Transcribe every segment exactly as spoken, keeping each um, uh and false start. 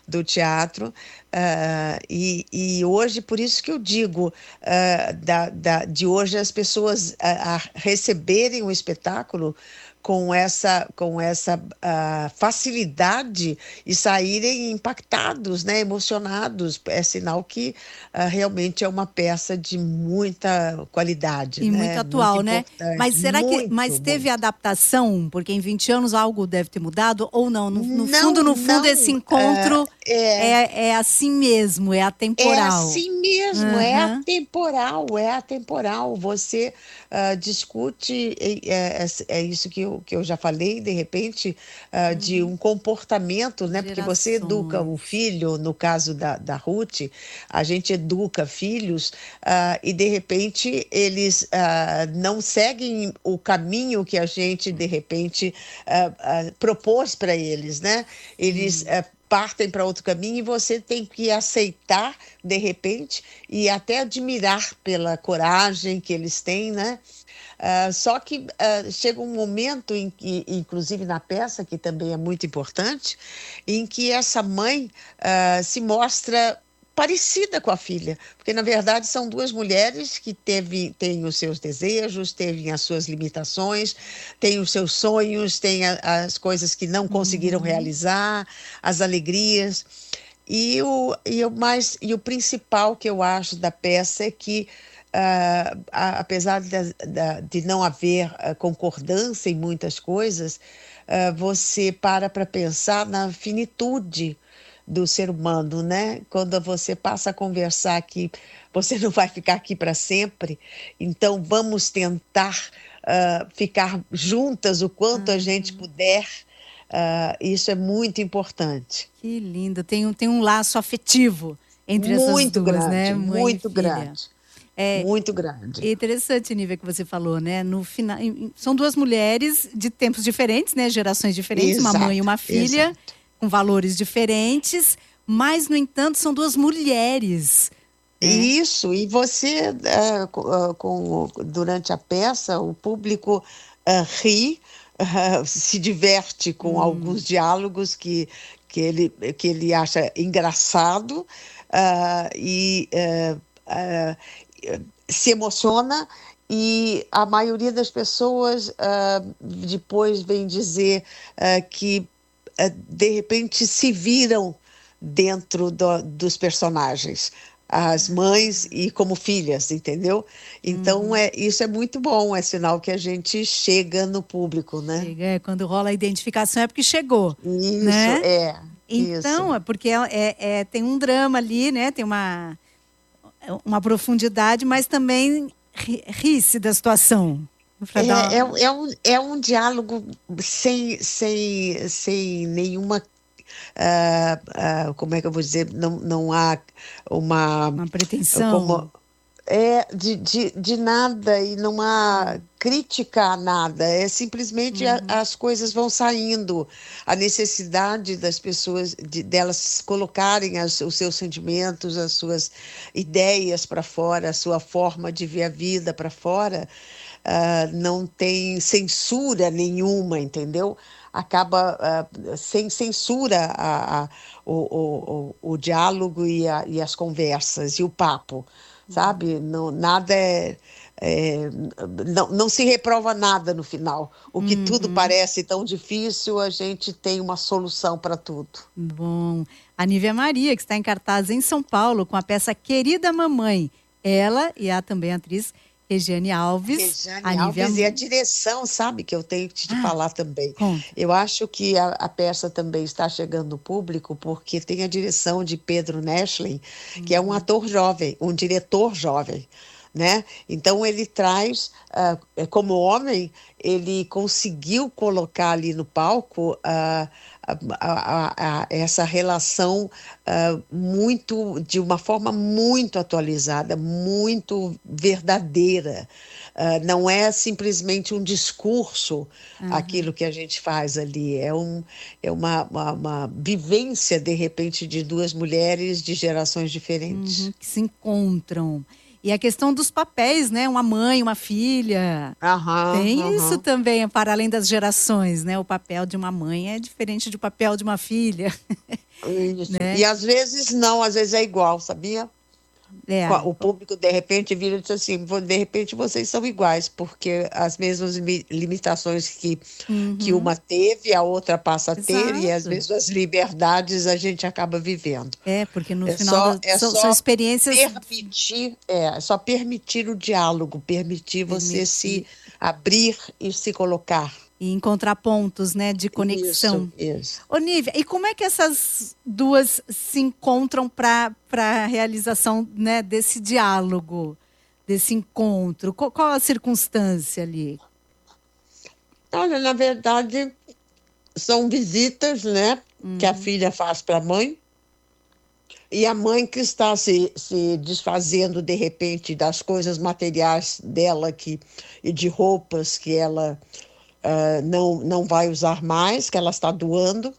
do teatro. Uh, e, e hoje, por isso que eu digo, uh, da, da, de hoje as pessoas a, a receberem o espetáculo com essa, com essa uh, facilidade e saírem impactados, né, emocionados. É sinal que uh, realmente é uma peça de muita qualidade, E muito né, muito atual, né? Mas importante, será que, muito, mas teve muito. adaptação? Porque em vinte anos algo deve ter mudado ou não? No, no fundo, Não, no fundo, esse não, uh, encontro é, é, é assim mesmo, é É atemporal. assim mesmo, é Aham. atemporal, é atemporal. Você ah, discute, é, é, é isso que eu, que eu já falei, de repente, ah, de Uhum. um comportamento, né? Porque você educa o Gerações. filho, no caso da, da Ruth, a gente educa filhos, ah, e de repente eles ah, não seguem o caminho que a gente, de repente, ah, ah, propôs para eles, né? Eles Sim. ah, partem para outro caminho e você tem que aceitar de repente e até admirar pela coragem que eles têm, né? Uh, só que uh, chega um momento em que, inclusive na peça, que também é muito importante, em que essa mãe uh, se mostra parecida com a filha, porque na verdade são duas mulheres que teve, têm os seus desejos, têm as suas limitações, têm os seus sonhos, têm a, as coisas que não conseguiram Uhum. realizar, as alegrias. E o, e, o mais, e o principal que eu acho da peça é que, uh, a, apesar de, de não haver uh, concordância em muitas coisas, uh, você para para pensar na finitude do ser humano, né? Quando você passa a conversar que você não vai ficar aqui para sempre, então vamos tentar uh, ficar juntas o quanto a gente Aham. puder. Uh, isso é muito importante. Que lindo. Tem, um- tem um laço afetivo entre essas Muito duas, né? grande, Mãe e muito filha. grande, É, muito grande. é interessante, Nívia, que você falou, né? No final, são duas mulheres de tempos diferentes, né? Gerações diferentes, uma mãe e Exato, uma filha, exato. com valores diferentes, mas, no entanto, são duas mulheres, né? Isso, e você, eh, co- ah, com, durante a peça, o público ah, ri, ah, se diverte com Hum, alguns diálogos que, que, ele, que ele acha engraçado, ah, e eh, ah, eh, se emociona, e a maioria das pessoas ah, depois vem dizer ah, que ah, de repente se viram dentro do- dos personagens, as mães e como filhas, entendeu? Então uhum. é isso é muito bom, é sinal que a gente chega no público, né? Chega, é, quando rola a identificação é porque chegou, Isso né? é, Então, isso. é porque é, é- é- tem um drama ali, né? Tem uma, uma profundidade, mas também ri- ri-se da situação. Pra É, é, dar... um- é um, é um diálogo sem, sem, sem nenhuma, ah, ah, como é que eu vou dizer, não, não há uma, Uma como, pretensão. é de, de, de nada e não há Hum, crítica a nada, é simplesmente a- uhum, as coisas vão saindo, a necessidade das pessoas, de, delas colocarem as- os seus sentimentos, as suas ideias para fora, a sua forma de ver a vida para fora, ah, não tem censura nenhuma, entendeu? Acaba ah, sem censura a, a- o, o, o, o diálogo e, a- e as conversas e o papo, uhum, sabe? Não, nada é, é, não, não se reprova nada no final. O que tudo uhum. parece tão difícil, a gente tem uma solução para tudo. Bom, a Nívia Maria, que está em cartaz em São Paulo com a peça Querida Mamãe. Ela e a também atriz Regiane Alves. A Rejane Nívia. Alves e a direção, sabe, que eu tenho que te Ah, falar também. conta. Eu acho que a, a peça também está chegando no público porque tem a direção de Pedro Neschlin, que é um Uhum, ator jovem, um diretor jovem, né? Então ele traz, ah, é, como homem, ele conseguiu colocar ali no palco ah, a- a- a- a- essa relação ah, muito, de uma forma muito atualizada, muito verdadeira. Ah, não é simplesmente um discurso aham, aquilo que a gente faz ali, é, um, é uma, uma, uma vivência, de repente, de duas mulheres de gerações uhum, diferentes. que se encontram. E a questão dos papéis, né? Uma mãe, uma filha. Aham, Tem isso aham. também, para além das gerações, né? O papel de uma mãe é diferente do papel de uma filha. Isso. Né? E às vezes não, às vezes é igual, sabia? É. O público, de repente, vira e diz assim, de repente vocês são iguais, porque as mesmas limitações que, uhum. que uma teve, a outra passa a ter, Exato. E as mesmas liberdades a gente acaba vivendo. É, porque no é final só, da, é são, só são experiências... Permitir, é, é só permitir o diálogo, permitir, permitir você se abrir e se colocar. E encontrar pontos, né, de conexão. Isso, isso. Ô, Nívia, e como é que essas duas se encontram para a realização, né, desse diálogo, desse encontro? Qual, qual a circunstância ali? Olha, na verdade, são visitas, né, uhum. que a filha faz para a mãe. E a mãe que está se, se desfazendo, de repente, das coisas materiais dela que, e de roupas que ela... Uh, não, não vai usar mais, que ela está doando.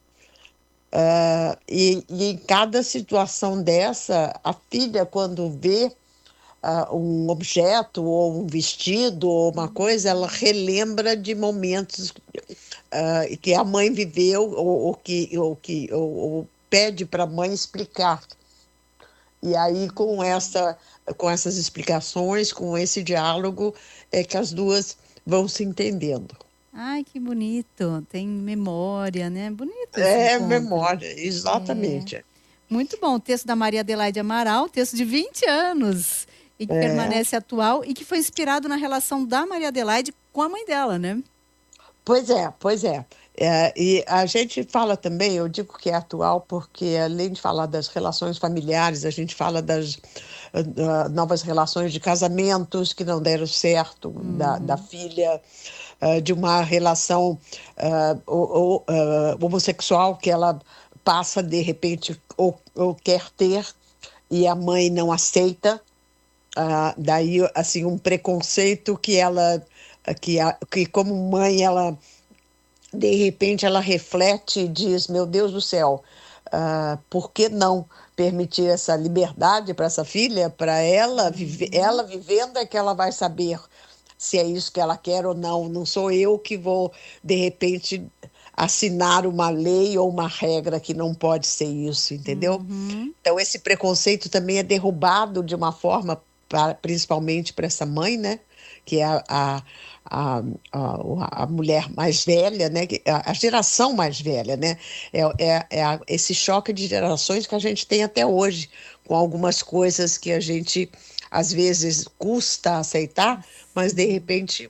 Uh, e, e em cada situação dessa, a filha, quando vê uh, um objeto, ou um vestido, ou uma coisa, ela relembra de momentos uh, que a mãe viveu, ou, ou que, ou, que, ou, ou pede para a mãe explicar. E aí, com, essa, com essas explicações, com esse diálogo, é que as duas vão se entendendo. Ai, que bonito. Tem memória, né? Bonito. É, memória, exatamente. É. Muito bom. O texto da Maria Adelaide Amaral, texto de vinte anos, e que é. permanece atual e que foi inspirado na relação da Maria Adelaide com a mãe dela, né? Pois é, pois é. é. E a gente fala também, eu digo que é atual, porque além de falar das relações familiares, a gente fala das uh, novas relações de casamentos que não deram certo, uhum. da, da filha... Uh, de uma relação uh, ou, uh, homossexual que ela passa, de repente, ou, ou quer ter, e a mãe não aceita. Uh, daí, assim, um preconceito que ela, que, a, que como mãe, ela, de repente, ela reflete e diz, meu Deus do céu, uh, por que não permitir essa liberdade para essa filha, para ela, vive, ela vivendo é que ela vai saber se é isso que ela quer ou não. Não sou eu que vou, de repente, assinar uma lei ou uma regra que não pode ser isso, entendeu? Uhum. Então, esse preconceito também é derrubado de uma forma, pra, principalmente para essa mãe, né? Que é a, a, a, a, a mulher mais velha, né? A, a geração mais velha, né? É, é, é a, esse choque de gerações que a gente tem até hoje, com algumas coisas que a gente... às vezes custa aceitar, mas de repente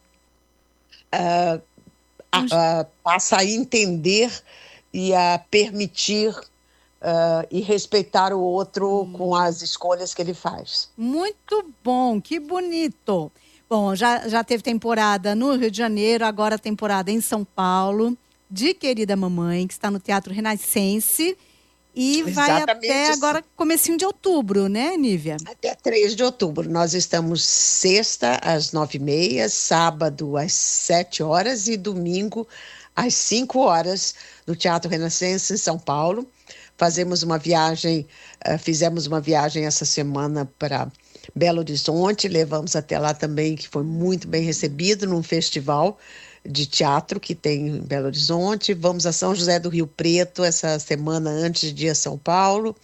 uh, a, a, passa a entender e a permitir uh, e respeitar o outro hum. com as escolhas que ele faz. Muito bom, que bonito. Bom, já, já teve temporada no Rio de Janeiro, agora temporada em São Paulo, de Querida Mamãe, que está no Teatro Renascense. E vai Exatamente até assim. Agora, comecinho de outubro, né, Nívia? Até três de outubro. Nós estamos sexta às nove e meia, sábado às sete horas e domingo às cinco horas no Teatro Renascense, em São Paulo. Fazemos uma viagem, uh, fizemos uma viagem essa semana para Belo Horizonte, levamos até lá também, que foi muito bem recebido num festival de teatro que tem em Belo Horizonte. Vamos a São José do Rio Preto essa semana antes de ir a São Paulo.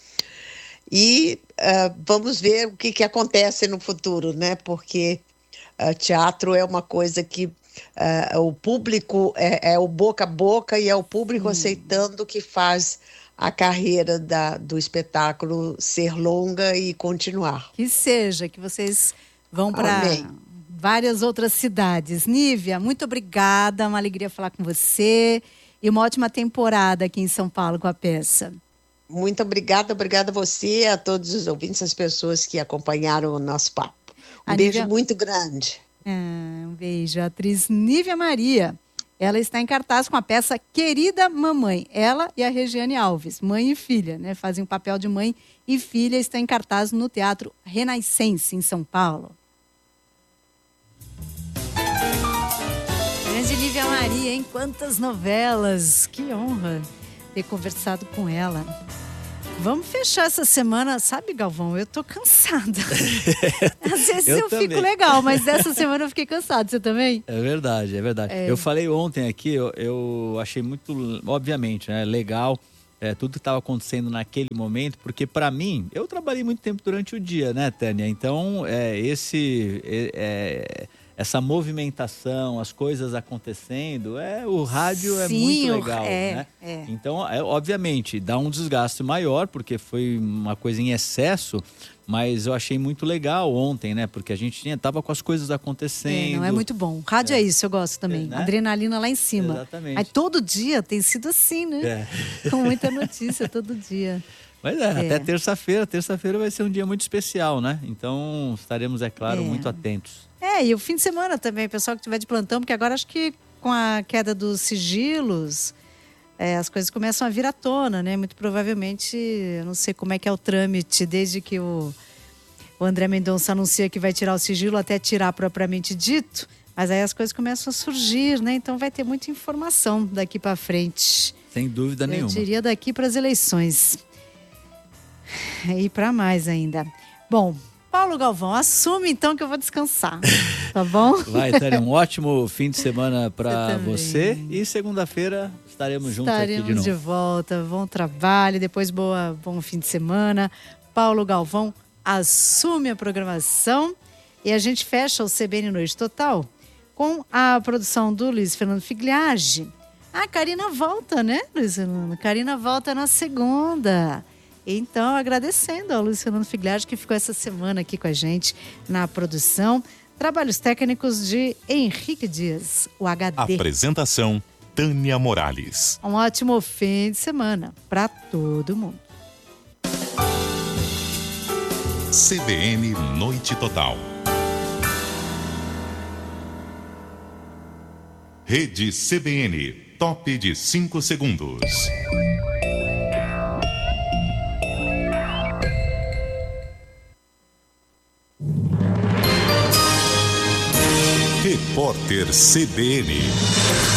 E uh, vamos ver o que, que acontece no futuro, né? Porque uh, teatro é uma coisa que uh, o público é, é o boca a boca e é o público hum. aceitando que faz a carreira da, do espetáculo ser longa e continuar. Que seja, que vocês vão para várias outras cidades. Nívia, muito obrigada, uma alegria falar com você e uma ótima temporada aqui em São Paulo com a peça. Muito obrigada, obrigada a você, a todos os ouvintes, as pessoas que acompanharam o nosso papo. Um a beijo Nívia... muito grande. É, um beijo. A atriz Nívia Maria, ela está em cartaz com a peça Querida Mamãe. Ela e a Regiane Alves, mãe e filha, né, fazem o papel de mãe e filha, está em cartaz no Teatro Renascense, em São Paulo. Grande Nívia Maria, hein? Quantas novelas! Que honra ter conversado com ela. Vamos fechar essa semana, sabe, Galvão? Eu tô cansada. Às vezes eu, eu fico legal, mas dessa semana eu fiquei cansada. Você também? É verdade, é verdade. É. Eu falei ontem aqui, eu, eu achei muito, obviamente, né, legal é, tudo que estava acontecendo naquele momento, porque para mim, eu trabalhei muito tempo durante o dia, né, Tânia? Então, é, esse, é, é, essa movimentação, as coisas acontecendo, é, o rádio Sim, é muito legal, é, né? É. Então, é, obviamente, dá um desgaste maior, porque foi uma coisa em excesso, mas eu achei muito legal ontem, né? Porque a gente tinha, tava com as coisas acontecendo. É, não é muito bom. Rádio é, é isso, eu gosto também. É, né? Adrenalina lá em cima. Exatamente. Aí todo dia tem sido assim, né? É. Com muita notícia todo dia. Mas é, é. até terça-feira. Terça-feira vai ser um dia muito especial, né? Então estaremos, é claro, é. muito atentos. É, e o fim de semana também, o pessoal que estiver de plantão, porque agora acho que com a queda dos sigilos, é, as coisas começam a vir à tona, né? Muito provavelmente, eu não sei como é que é o trâmite, desde que o, o André Mendonça anuncia que vai tirar o sigilo até tirar propriamente dito, mas aí as coisas começam a surgir, né? Então vai ter muita informação daqui para frente. Sem dúvida eu nenhuma. Eu diria daqui para as eleições. E para mais ainda. Bom, Paulo Galvão, assume então que eu vou descansar, tá bom? Vai, Tânia, um ótimo fim de semana para você, você e segunda-feira estaremos juntos estaremos aqui de novo. de volta, bom trabalho, depois boa, bom fim de semana. Paulo Galvão assume a programação e a gente fecha o C B N Noite Total com a produção do Luiz Fernando Figliage. A Karina volta, né, Luiz Fernando? Karina volta na segunda. Então, agradecendo ao Luiz Fernando Figliage, que ficou essa semana aqui com a gente na produção. Trabalhos técnicos de Henrique Dias, o H D. Apresentação, Tânia Morales. Um ótimo fim de semana para todo mundo. C B N Noite Total. Rede C B N, top de cinco segundos. Repórter C B N.